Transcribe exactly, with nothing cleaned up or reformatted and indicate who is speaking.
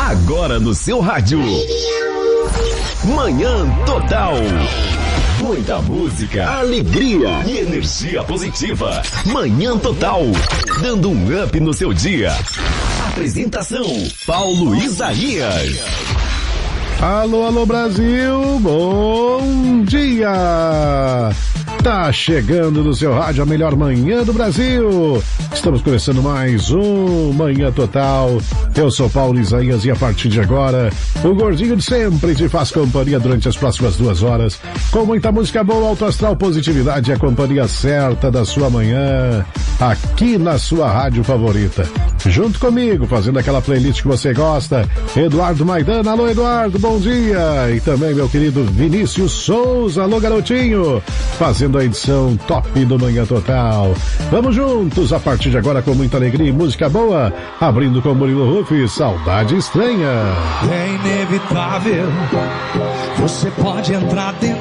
Speaker 1: Agora no seu rádio. Manhã Total. Muita música, alegria e energia positiva. Manhã Total. Dando um up no seu dia. Apresentação: Paulo Isaías.
Speaker 2: Alô, alô Brasil, bom dia! Tá chegando no seu rádio a melhor manhã do Brasil. Estamos começando mais um Manhã Total. Eu sou Paulo Isaías e a partir de agora, o gordinho de sempre te faz companhia durante as próximas duas horas, com muita música boa, alto astral, positividade e a companhia certa da sua manhã, aqui na sua rádio favorita. Junto comigo, fazendo aquela playlist que você gosta, Eduardo Maidana. Alô, Eduardo, bom dia! E também meu querido Vinícius Souza. Alô, garotinho! Fazendo a edição top do Manhã Total. Vamos juntos, a partir de agora, com muita alegria e música boa, abrindo com Murilo Ruff, Saudade Estranha.
Speaker 3: É inevitável, você pode entrar dentro